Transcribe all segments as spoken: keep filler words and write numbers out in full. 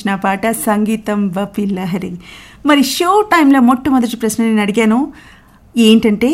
ఆలపించిన పాట సంగీతం వపి లహరి. మరి షో టైంలో మొట్టమొదటి ప్రశ్న నేను అడిగాను ఏంటంటే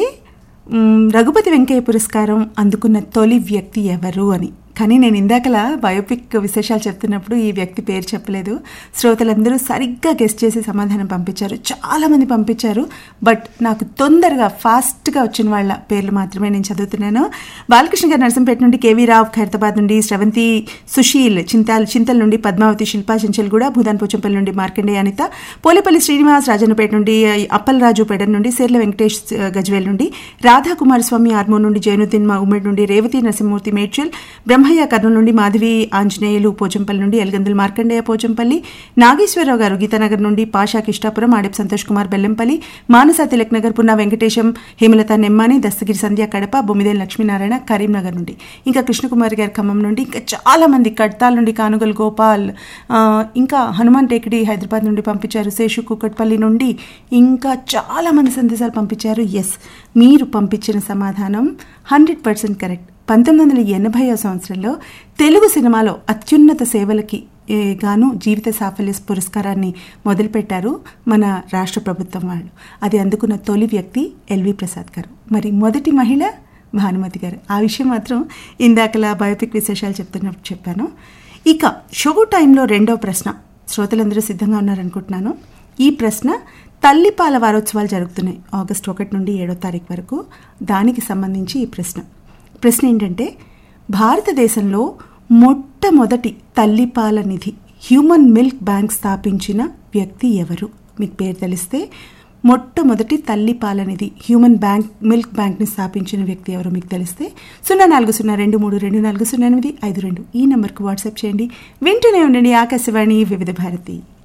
రఘుపతి వెంకయ్య పురస్కారం అందుకున్న తొలి వ్యక్తి ఎవరు అని. కానీ నేను ఇందాకలా బయోపిక్ విశేషాలు చెప్తున్నప్పుడు ఈ వ్యక్తి పేరు చెప్పలేదు. శ్రోతలందరూ సరిగ్గా గెస్ట్ చేసి సమాధానం పంపించారు, చాలామంది పంపించారు. బట్ నాకు తొందరగా ఫాస్ట్గా వచ్చిన వాళ్ళ పేర్లు మాత్రమే నేను చదువుతున్నాను. బాలకృష్ణ గారు నరసింపేట నుండి, కేవీ రావు ఖైరతాబాద్ నుండి, శ్రవంతి సుశీల్ చింతాల్ చింతల నుండి, పద్మావతి శిల్పా చెంచల్గూడ, భూదాన్ పోచంపల్లి నుండి మార్కండేయ అనిత, పోలేపల్లి శ్రీనివాస్ రాజన్నపేట నుండి, అప్పలరాజు పెడన్ నుండి, సేర్ల వెంకటేష్ గజ్వేల్ నుండి, రాధా కుమారస్వామి ఆర్మూర్ నుండి, జైనుద్దీన్ మా ఉమ్మడి నుండి, రేవతి నరసింహమూర్తి మేడ్చల్, బ్రహ్మయ్య కర్నూలు నుండి, మాధవి ఆంజనేయులు పోచంపల్లి నుండి, ఎల్గందుల మార్కండేయ పోచంపల్లి, నాగేశ్వరరావు గారు గీతానగర్ నుండి, పాషా కిష్టాపురం, ఆడెప్ సంతోష్ కుమార్ బెల్లంపల్లి, మానస తిలక్ నగర్, పున్నా వెంకటేశం, హేమలత నెమ్మాని, దస్తగిరి సంధ్య కడప, బొమ్మిదేని లక్ష్మీనారాయణ కరీంనగర్ నుండి, ఇంకా కృష్ణకుమారి గారి ఖమ్మం నుండి, ఇంకా చాలా మంది కడ్తాల్ నుండి, కానుగల్ గోపాల్, ఇంకా హనుమాన్ టేకిడి హైదరాబాద్ నుండి పంపించారు, శేషు కుక్కట్పల్లి నుండి, ఇంకా చాలా మంది సందేశాలు పంపించారు. ఎస్, మీరు పంపించిన సమాధానం హండ్రెడ్ పర్సెంట్ కరెక్ట్. పంతొమ్మిది వందల ఎనభైవ సంవత్సరంలో తెలుగు సినిమాలో అత్యున్నత సేవలకి గాను జీవిత సాఫల్య పురస్కారాన్ని మొదలుపెట్టారు మన రాష్ట్ర ప్రభుత్వం వాళ్ళు. అది అందుకున్న తొలి వ్యక్తి ఎల్వి ప్రసాద్ గారు. మరి మొదటి మహిళ భానుమతి గారు. ఆ విషయం మాత్రం ఇందాకలా బయోపిక్ విశేషాలు చెప్తున్నప్పుడు చెప్పాను. ఇక షో టైంలో రెండవ ప్రశ్న, శ్రోతలందరూ సిద్ధంగా ఉన్నారనుకుంటున్నాను. ఈ ప్రశ్న తల్లిపాల వారోత్సవాలు జరుగుతున్నాయి ఆగస్టు ఒకటి నుండి ఏడో తారీఖు వరకు. దానికి సంబంధించి ఈ ప్రశ్న ప్రశ్న ఏంటంటే, భారతదేశంలో మొట్టమొదటి తల్లిపాల నిధి హ్యూమన్ మిల్క్ బ్యాంక్ స్థాపించిన వ్యక్తి ఎవరు? మీకు పేరు తెలిస్తే మొట్టమొదటి తల్లిపాల నిధి హ్యూమన్ బ్యాంక్ మిల్క్ బ్యాంక్ని స్థాపించిన వ్యక్తి ఎవరు మీకు తెలిస్తే సున్నా నాలుగు సున్నా రెండు మూడు రెండు నాలుగు సున్నా ఎనిమిది ఐదు రెండు ఈ నెంబర్కు వాట్సాప్ చేయండి. వింటూనే ఉండండి ఆకాశవాణి వివిధ భారతి.